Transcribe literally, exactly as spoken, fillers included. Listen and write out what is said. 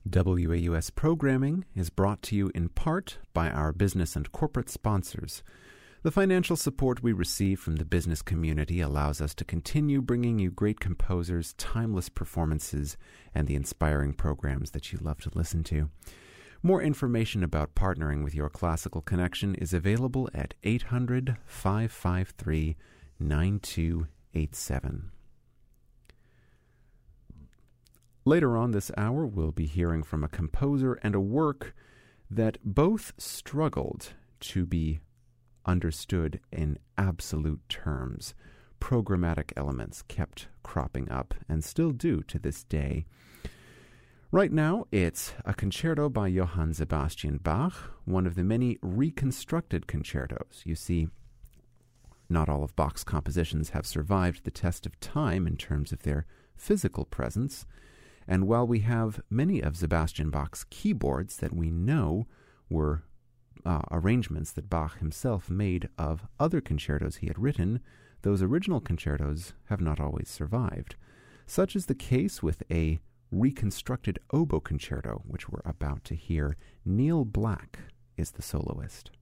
W A U S programming is brought to you in part by our business and corporate sponsors. The financial support we receive from the business community allows us to continue bringing you great composers, timeless performances, and the inspiring programs that you love to listen to. More information about partnering with Your Classical Connection is available at eight hundred, five five three, nine two eight seven. Later on this hour, we'll be hearing from a composer and a work that both struggled to be understood in absolute terms. Programmatic elements kept cropping up and still do to this day. Right now, it's a concerto by Johann Sebastian Bach, one of the many reconstructed concertos. You see, not all of Bach's compositions have survived the test of time in terms of their physical presence. And while we have many of Sebastian Bach's keyboards that we know were uh, arrangements that Bach himself made of other concertos he had written, those original concertos have not always survived. Such is the case with a reconstructed oboe concerto, which we're about to hear. Neil Black is the soloist.